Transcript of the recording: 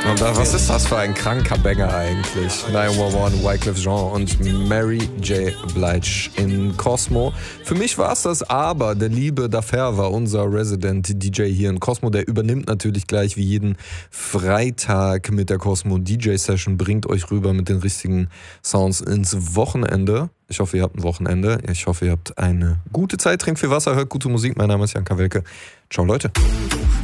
Und was ist das für ein kranker Banger eigentlich? 911, Wyclef Jean und Mary J. Blige in Cosmo. Für mich war es das, aber der liebe Dafer war unser Resident DJ hier in Cosmo. Der übernimmt natürlich gleich wie jeden Freitag mit der Cosmo DJ Session, bringt euch rüber mit den richtigen Sounds ins Wochenende. Ich hoffe, ihr habt ein Wochenende. Ich hoffe, ihr habt eine gute Zeit. Trinkt viel Wasser, hört gute Musik. Mein Name ist Jan Kawelke. Ciao, Leute.